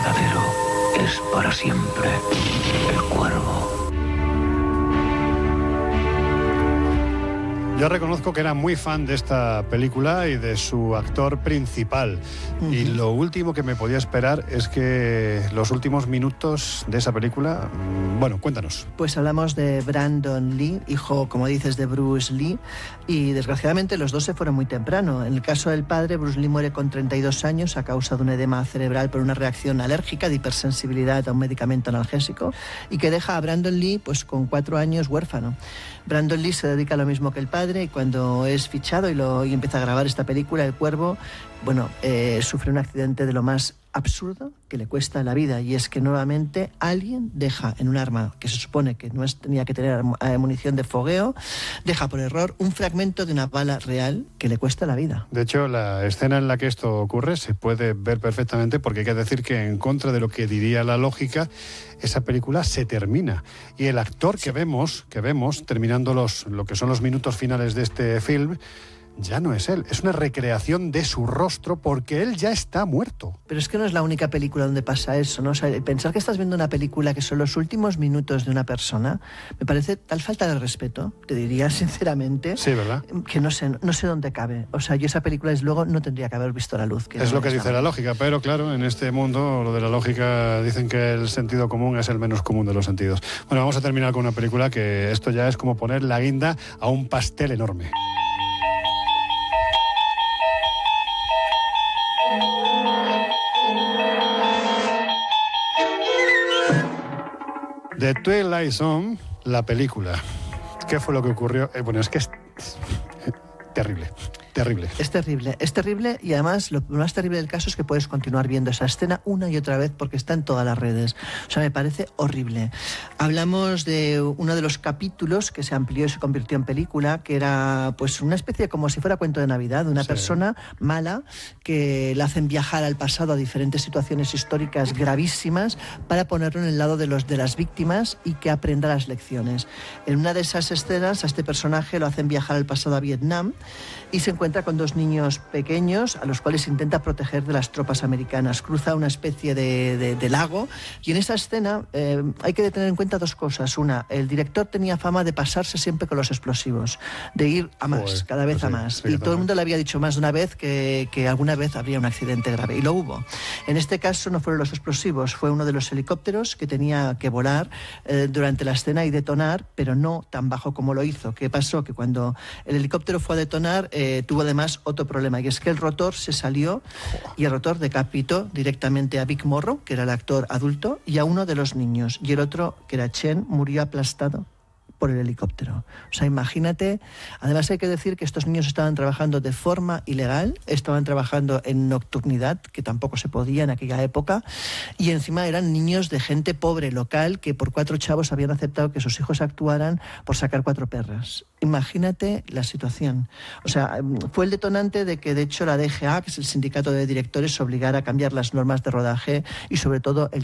verdadero es para siempre. El Cuervo. Yo reconozco que era muy fan de esta película y de su actor principal. Y lo último que me podía esperar es que los últimos minutos de esa película... Bueno, cuéntanos. Pues hablamos de Brandon Lee, hijo, como dices, de Bruce Lee, y desgraciadamente los dos se fueron muy temprano. En el caso del padre, Bruce Lee muere con 32 años a causa de un edema cerebral por una reacción alérgica de hipersensibilidad a un medicamento analgésico, y que deja a Brandon Lee pues con 4 años huérfano. Brandon Lee se dedica a lo mismo que el padre, y cuando es fichado y empieza a grabar esta película, El Cuervo, sufre un accidente de lo más absurdo que le cuesta la vida, y es que nuevamente alguien deja en un arma que se supone que no tenía que tener munición de fogueo, deja por error un fragmento de una bala real que le cuesta la vida. De hecho, la escena en la que esto ocurre se puede ver perfectamente, porque hay que decir que, en contra de lo que diría la lógica, esa película se termina y el actor que vemos terminando lo que son los minutos finales de este film ya no es él, es una recreación de su rostro, porque él ya está muerto. Pero es que no es la única película donde pasa eso, ¿no? O sea, pensar que estás viendo una película que son los últimos minutos de una persona, me parece tal falta de respeto, te diría sinceramente. Sí, ¿verdad? Que no sé dónde cabe. O sea, yo esa película, desde luego, no tendría que haber visto la luz. Es lo que dice la lógica, pero claro, en este mundo, lo de la lógica, dicen que el sentido común es el menos común de los sentidos. Bueno, vamos a terminar con una película que esto ya es como poner la guinda a un pastel enorme. The Twilight Zone, la película. ¿Qué fue lo que ocurrió? Bueno, es que es terrible. Terrible. Es terrible, y además lo más terrible del caso es que puedes continuar viendo esa escena una y otra vez porque está en todas las redes. O sea, me parece horrible. Hablamos de uno de los capítulos que se amplió y se convirtió en película, que era pues una especie como si fuera cuento de Navidad, de una persona mala que la hacen viajar al pasado a diferentes situaciones históricas gravísimas para ponerlo en el lado de las víctimas y que aprenda las lecciones. En una de esas escenas a este personaje lo hacen viajar al pasado a Vietnam y se encuentra con 2 niños pequeños a los cuales intenta proteger de las tropas americanas. Cruza una especie de lago, y en esa escena hay que tener en cuenta 2 cosas. Una, el director tenía fama de pasarse siempre con los explosivos, de ir a más, cada vez a más. Y todo el mundo le había dicho más de una vez que alguna vez habría un accidente grave, y lo hubo. En este caso no fueron los explosivos, fue uno de los helicópteros que tenía que volar durante la escena y detonar, pero no tan bajo como lo hizo. ¿Qué pasó? Que cuando el helicóptero fue a detonar, tuvo además otro problema, y es que el rotor se salió y el rotor decapitó directamente a Vic Morrow, que era el actor adulto, y a uno de los niños, y el otro, que era Chen, murió aplastado por el helicóptero. O sea, imagínate. Además hay que decir que estos niños estaban trabajando de forma ilegal, estaban trabajando en nocturnidad, que tampoco se podía en aquella época, y encima eran niños de gente pobre local que por 4 chavos habían aceptado que sus hijos actuaran por sacar 4 perras. Imagínate la situación. O sea, fue el detonante de que, de hecho, la DGA, que es el sindicato de directores, obligara a cambiar las normas de rodaje y, sobre todo, el